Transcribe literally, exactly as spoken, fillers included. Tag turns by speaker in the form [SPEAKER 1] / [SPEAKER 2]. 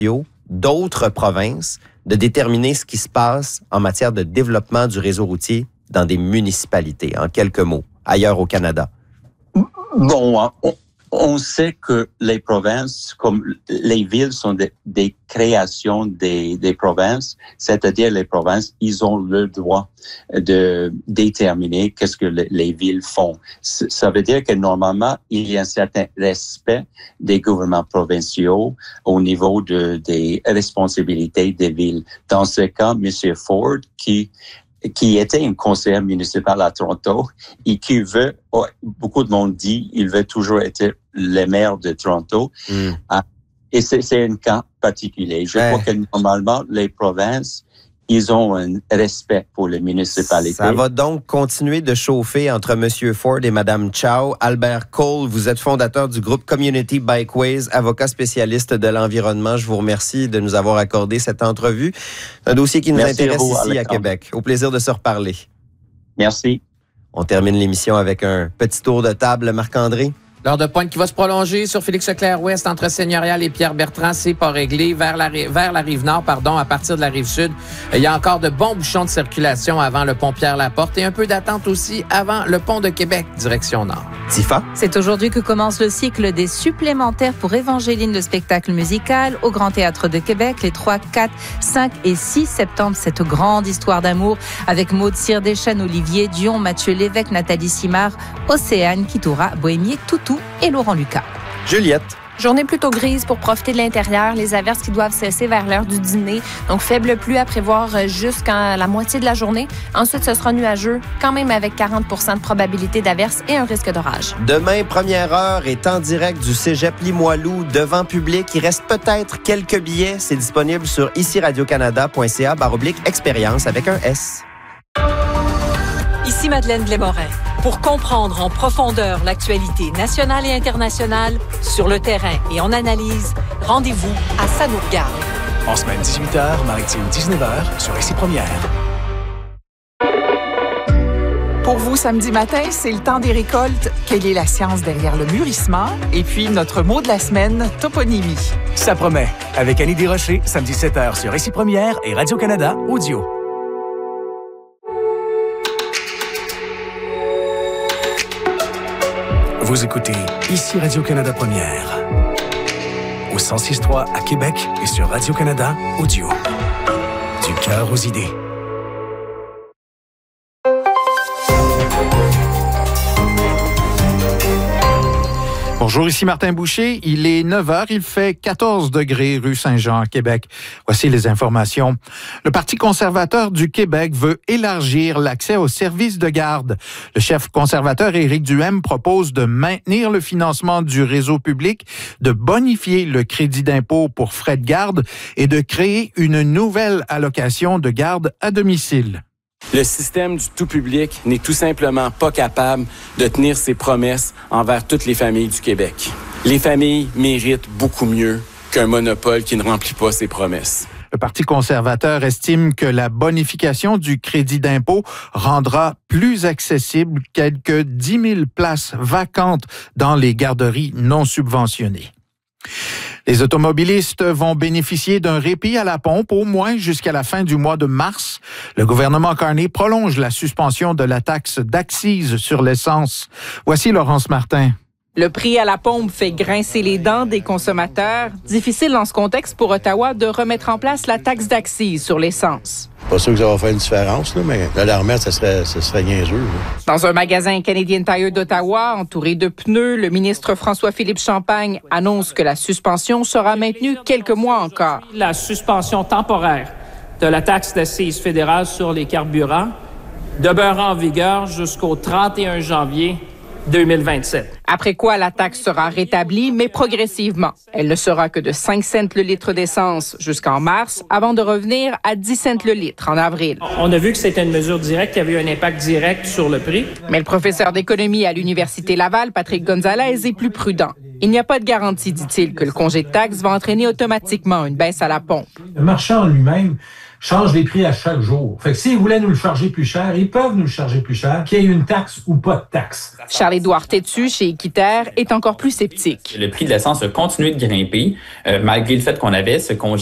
[SPEAKER 1] d'autres provinces de déterminer ce qui se passe en matière de développement du réseau routier dans des municipalités, en quelques mots, ailleurs au Canada?
[SPEAKER 2] Bon, on, on sait que les provinces, comme les villes, sont des, des créations des, des provinces, c'est-à-dire les provinces, ils ont le droit de déterminer qu'est-ce que les, les villes font. Ça veut dire que normalement, il y a un certain respect des gouvernements provinciaux au niveau de, des responsabilités des villes. Dans ce cas, M. Ford, qui qui était un conseiller municipal à Toronto et qui veut, oh, beaucoup de monde dit, il veut toujours être le maire de Toronto. Mm. Ah, et c'est, c'est un cas particulier. Je ouais. crois que normalement, les provinces, ils ont un respect pour les municipalités.
[SPEAKER 1] Ça va donc continuer de chauffer entre M. Ford et Mme Chow. Albert Cole, vous êtes fondateur du groupe Community Bikeways, avocat spécialiste de l'environnement. Je vous remercie de nous avoir accordé cette entrevue. Un dossier qui nous Merci intéresse vous, ici Alexandre. À Québec. Au plaisir de se reparler.
[SPEAKER 2] Merci.
[SPEAKER 1] On termine l'émission avec un petit tour de table, Marc-André.
[SPEAKER 3] L'heure de pointe qui va se prolonger sur Félix-Leclerc-Ouest entre Seigneurial et Pierre-Bertrand, c'est pas réglé. Vers la, vers la Rive-Nord, pardon, à partir de la Rive-Sud, il y a encore de bons bouchons de circulation avant le pont Pierre-Laporte et un peu d'attente aussi avant le pont de Québec, direction Nord.
[SPEAKER 1] Tifa?
[SPEAKER 4] C'est aujourd'hui que commence le cycle des supplémentaires pour Évangéline, le spectacle musical au Grand Théâtre de Québec, les trois, quatre, cinq et six septembre. Cette grande histoire d'amour avec Maud Cyr-Deschênes, Olivier Dion, Mathieu Lévesque, Nathalie Simard, Océane Kitoura, Bohémier, Toutou et Laurent Lucas.
[SPEAKER 1] Juliette.
[SPEAKER 5] Journée plutôt grise pour profiter de l'intérieur. Les averses qui doivent cesser vers l'heure du dîner. Donc, faible pluie à prévoir jusqu'à la moitié de la journée. Ensuite, ce sera nuageux, quand même avec quarante pour cent de probabilité d'averse et un risque d'orage.
[SPEAKER 1] Demain, première heure, est en direct du Cégep Limoilou devant public. Il reste peut-être quelques billets. C'est disponible sur ici radio canada point c a barre oblique expérience avec un S.
[SPEAKER 6] Ici Madeleine Blais-Morin. Pour comprendre en profondeur l'actualité nationale et internationale, sur le terrain et en analyse, rendez-vous à Ça nous regarde.
[SPEAKER 7] En semaine dix-huit heures, maritime dix-neuf heures, sur Ici Première.
[SPEAKER 8] Pour vous, samedi matin, c'est le temps des récoltes. Quelle est la science derrière le mûrissement? Et puis, notre mot de la semaine, toponymie.
[SPEAKER 7] Ça promet. Avec Annie Desrochers, samedi sept heures sur Ici Première et Radio-Canada Audio. Vous écoutez Ici Radio-Canada Première. Au cent six trois à Québec et sur Radio-Canada Audio. Du cœur aux idées.
[SPEAKER 9] Bonjour, ici Martin Boucher. Il est neuf heures, il fait quatorze degrés rue Saint-Jean à Québec. Voici les informations. Le Parti conservateur du Québec veut élargir l'accès aux services de garde. Le chef conservateur Éric Duhaime propose de maintenir le financement du réseau public, de bonifier le crédit d'impôt pour frais de garde et de créer une nouvelle allocation de garde à domicile.
[SPEAKER 10] Le système du tout public n'est tout simplement pas capable de tenir ses promesses envers toutes les familles du Québec. Les familles méritent beaucoup mieux qu'un monopole qui ne remplit pas ses promesses.
[SPEAKER 9] Le Parti conservateur estime que la bonification du crédit d'impôt rendra plus accessible quelques dix mille places vacantes dans les garderies non subventionnées. Les automobilistes vont bénéficier d'un répit à la pompe au moins jusqu'à la fin du mois de mars. Le gouvernement Carney prolonge la suspension de la taxe d'accise sur l'essence. Voici Laurence Martin.
[SPEAKER 11] Le prix à la pompe fait grincer les dents des consommateurs. Difficile dans ce contexte pour Ottawa de remettre en place la taxe d'accise sur l'essence.
[SPEAKER 12] Pas sûr que ça va faire une différence, là, mais de la remettre, ça serait, ça serait niaiseux. Là.
[SPEAKER 11] Dans un magasin Canadian Tire d'Ottawa, entouré de pneus, le ministre François-Philippe Champagne annonce que la suspension sera maintenue quelques mois encore.
[SPEAKER 13] La suspension temporaire de la taxe d'accise fédérale sur les carburants demeurera en vigueur jusqu'au trente et un janvier deux mille vingt-sept.
[SPEAKER 11] Après quoi, la taxe sera rétablie, mais progressivement. Elle ne sera que de cinq cents le litre d'essence jusqu'en mars, avant de revenir à dix cents le litre en avril.
[SPEAKER 13] On a vu que c'était une mesure directe qui avait eu un impact direct sur le prix.
[SPEAKER 11] Mais le professeur d'économie à l'Université Laval, Patrick Gonzalez, est plus prudent. Il n'y a pas de garantie, dit-il, que le congé de taxe va entraîner automatiquement une baisse à la pompe.
[SPEAKER 14] Le marchand lui-même changent les prix à chaque jour. Fait que s'ils voulaient nous le charger plus cher, ils peuvent nous le charger plus cher, qu'il y ait une taxe ou pas de taxe.
[SPEAKER 11] Charles-Édouard Tétu, chez Équiterre, est encore plus sceptique.
[SPEAKER 15] Le prix de l'essence a continué de grimper, euh, malgré le fait qu'on avait ce congé